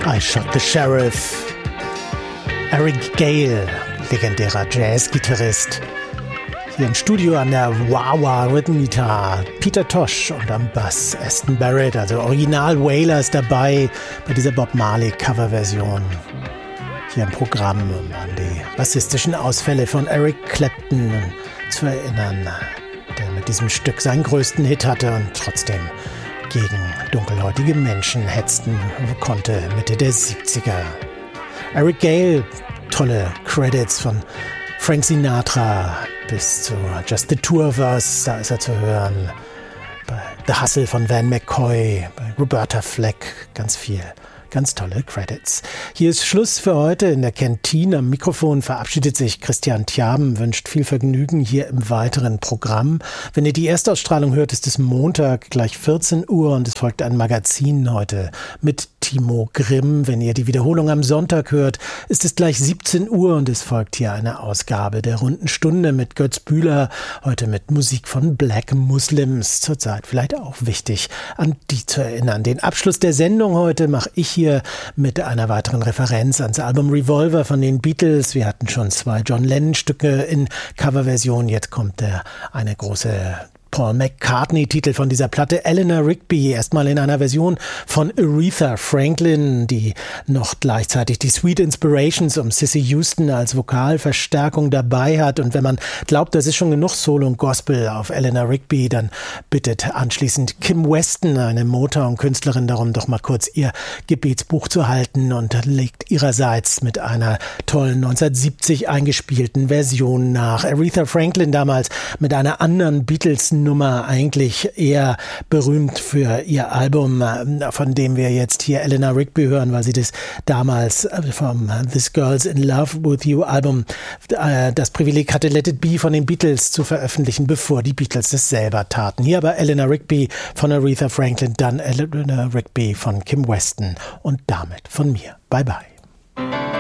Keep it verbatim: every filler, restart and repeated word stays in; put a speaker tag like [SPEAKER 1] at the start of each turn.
[SPEAKER 1] I Shot the Sheriff. Eric Gale, legendärer Jazz-Gitarrist. Hier im Studio an der Wah-Wah Rhythm Guitar Peter Tosh und am Bass Aston Barrett, also Original Wailers dabei bei dieser Bob Marley Coverversion. Hier im Programm, um an die rassistischen Ausfälle von Eric Clapton zu erinnern, der mit diesem Stück seinen größten Hit hatte und trotzdem gegen dunkelhäutige Menschen hetzen konnte, Mitte der siebziger. Eric Gale, tolle Credits von Frank Sinatra bis zu Just the Two of Us, da ist er zu hören. Bei The Hustle von Van McCoy, bei Roberta Fleck, ganz viel. Ganz tolle Credits. Hier ist Schluss für heute in der Kantine. Am Mikrofon verabschiedet sich Christian Tjaben, wünscht viel Vergnügen hier im weiteren Programm. Wenn ihr die Erstausstrahlung hört, ist es Montag, gleich vierzehn Uhr und es folgt ein Magazin heute mit Timo Grimm. Wenn ihr die Wiederholung am Sonntag hört, ist es gleich siebzehn Uhr und es folgt hier eine Ausgabe der Runden Stunde mit Götz Bühler. Heute mit Musik von Black Muslims. Zurzeit vielleicht auch wichtig, an die zu erinnern. Den Abschluss der Sendung heute mache ich hier Hier mit einer weiteren Referenz ans Album Revolver von den Beatles. Wir hatten schon zwei John Lennon-Stücke in Coverversion. Jetzt kommt der eine große Paul McCartney-Titel von dieser Platte, Eleanor Rigby, erstmal in einer Version von Aretha Franklin, die noch gleichzeitig die Sweet Inspirations um Cissy Houston als Vokalverstärkung dabei hat. Und wenn man glaubt, das ist schon genug Soul und Gospel auf Eleanor Rigby, dann bittet anschließend Kim Weston, eine Motown-Künstlerin, darum, doch mal kurz ihr Gebetsbuch zu halten und legt ihrerseits mit einer tollen neunzehnhundertsiebzig eingespielten Version nach. Aretha Franklin damals mit einer anderen Beatles Nummer, eigentlich eher berühmt für ihr Album, von dem wir jetzt hier Eleanor Rigby hören, weil sie das damals vom This Girl's in Love With You Album das Privileg hatte, Let It Be von den Beatles zu veröffentlichen, bevor die Beatles das selber taten. Hier aber Eleanor Rigby von Aretha Franklin, dann Eleanor Rigby von Kim Weston und damit von mir. Bye bye.